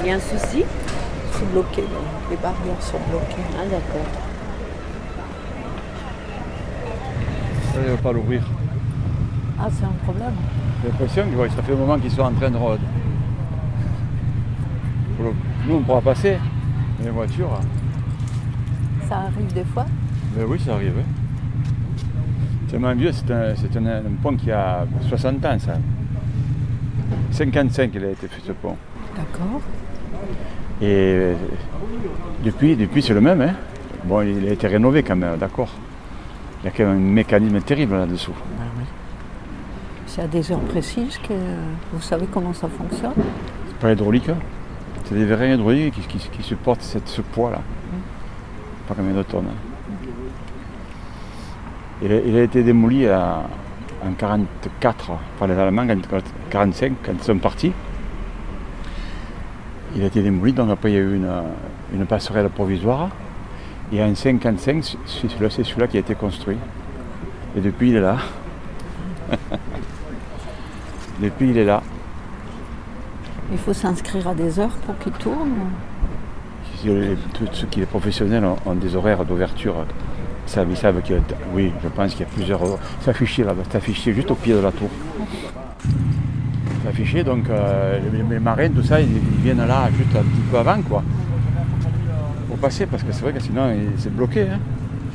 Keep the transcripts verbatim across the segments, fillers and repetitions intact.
Il y a un souci? C'est bloqué, les barrières sont bloquées. Ah d'accord. Elle ne veut pas l'ouvrir. Ah, c'est un problème. J'ai l'impression que ouais, ça fait un moment qu'ils sont en train de... Nous, on pourra passer, mais les voitures... Ça arrive des fois? Mais oui, ça arrive. C'est tellement vieux, c'est, un, c'est un, un pont qui a soixante ans, ça. cinquante-cinq, il a été fait, ce pont. D'accord. Et depuis, depuis c'est le même. Hein. Bon, il a été rénové quand même, d'accord. Il y a quand même un mécanisme terrible là-dessous. Ben oui. C'est à des heures précises que vous savez comment ça fonctionne? C'est pas hydraulique. Hein. C'est des vérins hydrauliques qui, qui, qui supportent cette, ce poids-là. Mmh. Pas combien de tonnes. Hein. Il, a, il a été démoli à, en quarante-quatre par les Allemands, en quarante-cinq, quand ils sont partis. Il a été démoli, donc après il y a eu une, une passerelle provisoire. Et en cinquante-cinq, c'est celui-là, c'est celui-là qui a été construit. Et depuis, il est là. Depuis, il est là. Il faut s'inscrire à des heures pour qu'il tourne? Tous ceux qui sont professionnels ont, ont des horaires d'ouverture. Ils savent, ils savent qu'il y a, oui, je pense qu'il y a plusieurs heures. C'est affiché là-bas, c'est affiché juste au pied de la tour. C'est affiché, donc euh, les, les marins, tout ça, ils, ils viennent là juste un petit peu avant, quoi. Pour passer, parce que c'est vrai que sinon, c'est bloqué. Hein.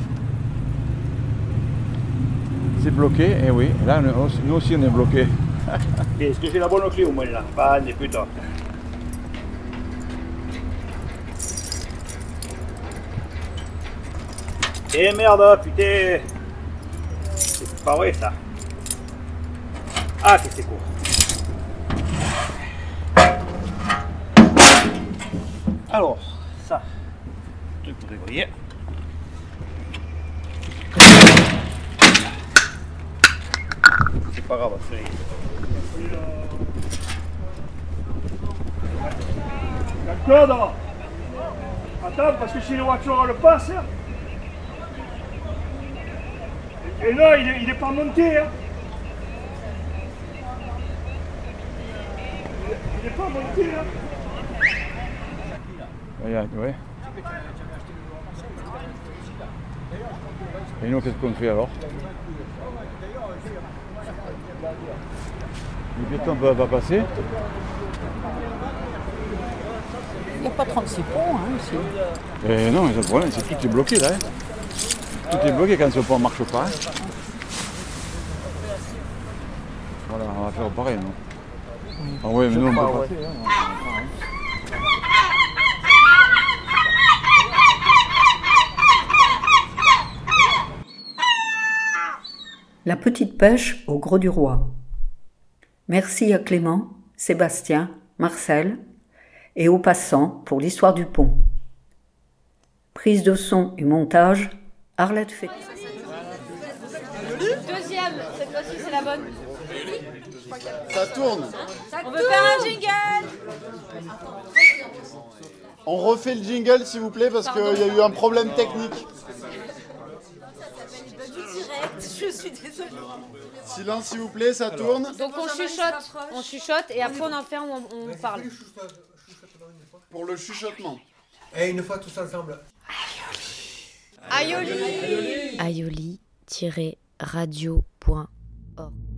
C'est bloqué, et oui, là, nous aussi, on est bloqué. Est-ce que j'ai la bonne clé au moins là? Pas des putains. Eh merde, putain! C'est pas vrai ça. Ah, que c'est court. Alors, ça, truc pour dévoyer. C'est pas grave, c'est. D'accord. Attends, parce que si les voitures le passent. Et là, il est, il est pas monté. Hein. Il est pas monté. Hein. Regarde, ouais. Et nous, qu'est-ce qu'on fait alors? Le piéton va, va passer. Il n'y a pas trente-six ponts hein, ici. Et non, le problème, c'est que tout est bloqué là. Hein. Tout est bloqué quand ce pont ne marche pas. Hein. Voilà, on va faire pareil, non? Oui. Ah ouais, mais nous on peut passer. Hein. La petite pêche au Gros du Roi. Merci à Clément, Sébastien, Marcel et aux passants pour l'histoire du pont. Prise de son et montage, Arlette Fétis. Deuxième, cette fois-ci c'est la bonne. Ça tourne. Ça On veut tourne. Faire un jingle. On refait le jingle s'il vous plaît parce qu'il y a eu un problème technique. Je suis désolée. Silence s'il vous plaît, ça tourne. Donc on chuchote, on chuchote et après on en fait, on, on parle. Pour le chuchotement. Et une fois tous ensemble. Aioli. Aioli. Aioli-radio point org